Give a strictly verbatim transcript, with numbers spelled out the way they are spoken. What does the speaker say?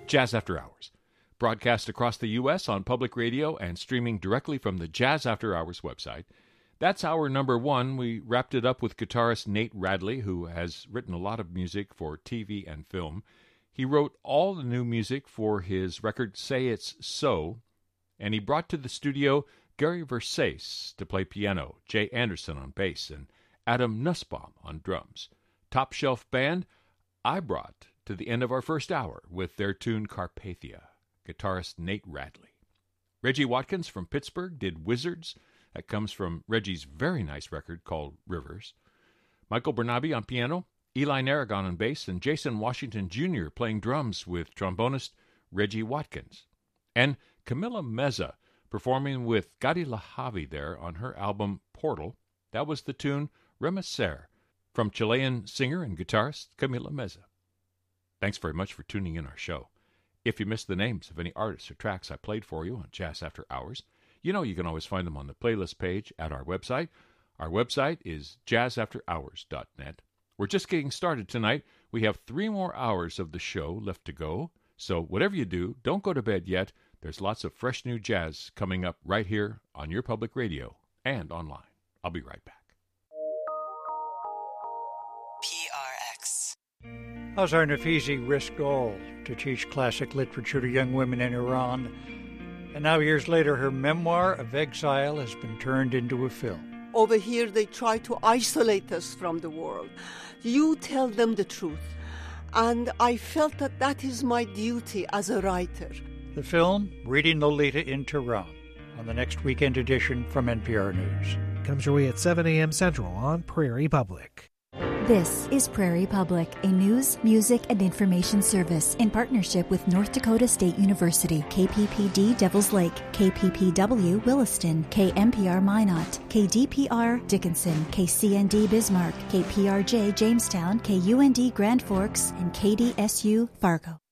Jazz After Hours, broadcast across the U S on public radio and streaming directly from the Jazz After Hours website. That's hour number one. We wrapped it up with guitarist Nate Radley, who has written a lot of music for T V and film. He wrote all the new music for his record Say It's So, and he brought to the studio Gary Versace to play piano, Jay Anderson on bass, and Adam Nussbaum on drums. Top Shelf Band, I brought to the end of our first hour with their tune Carpathia, guitarist Nate Radley. Reggie Watkins from Pittsburgh did Wizards. That comes from Reggie's very nice record called Rivers. Michael Bernabe on piano, Eli Narragon on bass, and Jason Washington Junior playing drums with trombonist Reggie Watkins. And Camila Meza performing with Gadi Lahavi there on her album Portal. That was the tune Remaser from Chilean singer and guitarist Camila Meza. Thanks very much for tuning in our show. If you missed the names of any artists or tracks I played for you on Jazz After Hours, you know you can always find them on the playlist page at our website. Our website is jazz after hours dot net. We're just getting started tonight. We have three more hours of the show left to go. So whatever you do, don't go to bed yet. There's lots of fresh new jazz coming up right here on your public radio and online. I'll be right back. P R X. Azar Nafizi risked all to teach classic literature to young women in Iran. And now, years later, her memoir of exile has been turned into a film. Over here, they try to isolate us from the world. You tell them the truth. And I felt that that is my duty as a writer. The film, Reading Lolita in Tehran, on the next weekend edition from N P R News. Comes your way at seven a.m. Central on Prairie Public. This is Prairie Public, a news, music, and information service in partnership with North Dakota State University, K P P D Devils Lake, K P P W Williston, K M P R Minot, K D P R Dickinson, K C N D Bismarck, K P R J Jamestown, K U N D Grand Forks, and K D S U Fargo.